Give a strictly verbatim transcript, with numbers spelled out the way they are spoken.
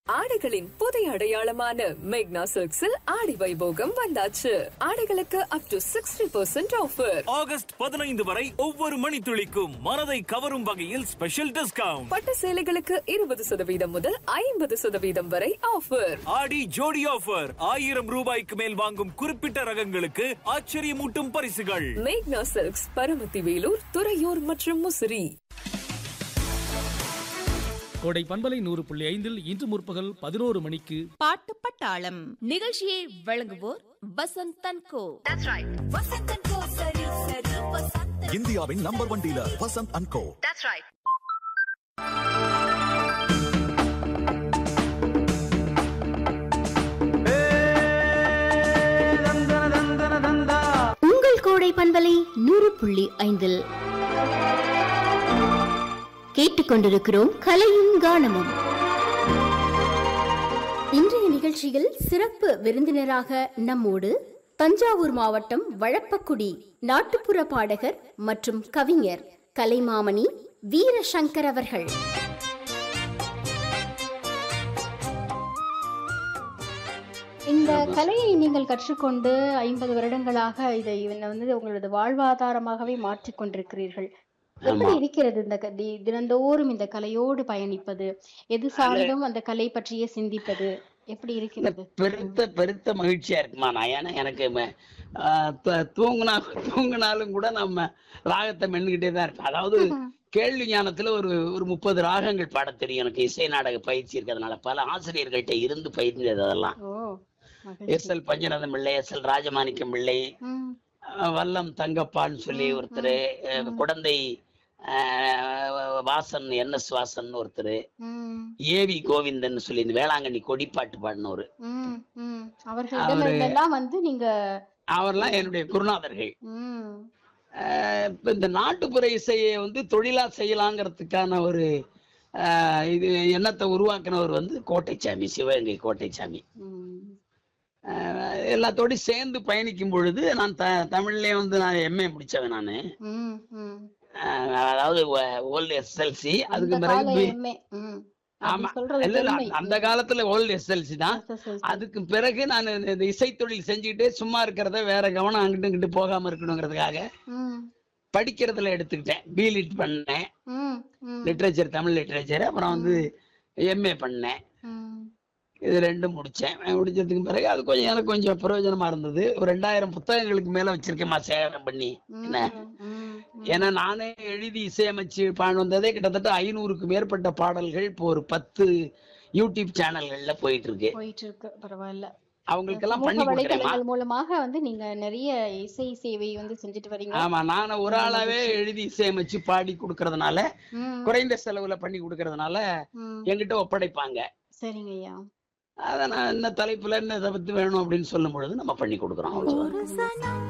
ஆடைகளின் புதிய அடையாளமான மேக்னா சில்க்ஸில் ஆடி வைபோகம் வந்தாச்சு. ஆடைகளுக்கு up to sixty percent offer. August பதினைந்து வரை ஒவ்வொரு மணித்துளிக்கும் மனதை கவரும் வகையில் ஸ்பெஷல் டிஸ்கவுண்ட். பட்டு சேலைகளுக்கு இருபது சதவீதம் முதல் ஐம்பது சதவீதம் வரை ஆஃபர். ஆடி ஜோடி ஆஃபர். ஆயிரம் ரூபாய்க்கு மேல் வாங்கும் குறிப்பிட்ட ரகங்களுக்கு ஆச்சரியமூட்டும் பரிசுகள். மேக்னா சில்க்ஸ், பரமத்தி வேலூர், துறையூர் மற்றும் முசிறி. கோடை பண்பலை நூறு புள்ளி ஐந்தில் இன்று முற்பகல் பதினோரு மணிக்கு பாட்டு பட்டாளம் நிகழ்ச்சியை வழங்குவோர் வசந்த் அண்ட் கோ. இந்தியாவின் number one dealer Vasanth and கோ. உங்கள் கோடை பண்பலை நூறு புள்ளி ஐந்தில் கேட்டுக்கொண்டிருக்கிறோம் கலையும் கானமும். இன்றைய நிகழ்ச்சியில் சிறப்பு விருந்தினராக நம்மோடு தஞ்சாவூர் மாவட்டம் வழப்பக்குடி நாட்டுப்புற பாடகர் மற்றும் கவிஞர் கலைமாமணி வீரசங்கர் அவர்கள். இந்த கலையை நீங்கள் கற்றுக்கொண்டு ஐம்பது வருடங்களாக இதை வந்து உங்களது வாழ்வாதாரமாகவே மாற்றிக்கொண்டிருக்கிறீர்கள். எப்படி இருக்கிறது இந்த தினந்தோறும் இந்த கலையோடு பயணிப்பது, எது சார்ந்தும் அந்த கலை பற்றியே சிந்திப்பது எப்படி இருக்கிறது? பெருத்த பெருத்த மகிழ்ச்சியா இருக்குமா? நான் ஏன்னா எனக்கு தூங்குனா தூங்கினாலும் கூட நம்ம ராகத்தை மென்னுகிட்டே தான் இருக்கேன். அதாவது கேள்வி ஞானத்துல ஒரு ஒரு முப்பது ராகங்கள் பாட தெரியும் எனக்கு. இசை நாடக பயிற்சி இருக்கிறதுனால பல ஆசிரியர்கள்ட்ட இருந்து பயிர்ந்தது. அதெல்லாம் எஸ் எல் பஞ்சநதம் பிள்ளை, எஸ் எல் ராஜமாணிக்கம் பிள்ளை, வல்லம் தங்கப்பான்னு சொல்லி ஒருத்தர், குடந்தை வாசன், என் எஸ் வாசன் ஒருத்தர், ஏவி கோவிந்தன் சொல்லி இந்த வேளாங்கண்ணி கொடிப்பாட்டு பாடினோரு. அவர்லாம் என்னுடைய குருநாதர்கள். இந்த நாட்டுப்புற இசையை வந்து தொழிலா செய்யலாங்கிறதுக்கான ஒரு இது எண்ணத்தை உருவாக்குனவர் வந்து கோட்டைச்சாமி, சிவகங்கை கோட்டைச்சாமி. எல்லாத்தோடையும் சேர்ந்து பயணிக்கும் பொழுது நான் த தமிழ்லயே வந்து நான் எம்ஏ முடிச்சவன் நானு. அதாவது ஓல்டு எஸ்எல்சி, அதுக்கு பிறகு ஆமா இல்ல அந்த காலத்துல ஓல்டு எஸ்எல்சி தான். அதுக்கு பிறகு நான் இந்த இசை தொழில் செஞ்சுக்கிட்டு சும்மா இருக்கிறத வேற கவனம் அங்கிட்டு இங்கிட்டு போகாம இருக்கணுங்கிறதுக்காக படிக்கிறதுல எடுத்துக்கிட்டேன். பிலிட் பண்ணேன், லிட்ரேச்சர், தமிழ் லிட்ரேச்சர். அப்புறம் வந்து எம்ஏ பண்ணேன். இது ரெண்டும் முடிச்சேன். முடிச்சதுக்கு பிறகு அது கொஞ்சம் எனக்கு கொஞ்சம் பிரயோஜனமா இருந்தது. ஒரு ரெண்டாயிரம் புத்தகங்களுக்கு மேல வச்சிருக்கேன் சேகரம் பண்ணி. என்ன ஏன்னா நானே எழுதி இசையமைச்சு பாடு வந்ததே கிட்டத்தட்ட ஐநூறுக்கு மேற்பட்ட பாடல்கள் இப்போ ஒரு பத்து யூடியூப் சேனல்கள்ல போயிட்டு இருக்கு. போயிட்டு இருக்கு. பரவாயில்ல. அவங்களுக்கு எல்லாம் பண்ணி கொடுக்கிறேன். மூலமாக வந்து நீங்க நிறைய இசை சேவை வந்து செஞ்சுட்டு வரீங்க. ஆமா, நான் ஒரு ஆளாவே எழுதி இசையமைச்சு பாடி கொடுக்கறதுனால, குறைந்த செலவுல பண்ணி கொடுக்கறதுனால என்கிட்ட ஒப்படைப்பாங்க. சரிங்க ஐயா. அத நான் என்ன தலைப்புல என்ன இதை பத்தி வேணும் அப்படின்னு சொல்லும் பொழுது நம்ம பண்ணி கொடுக்குறோம். அவ்வளவுதான்.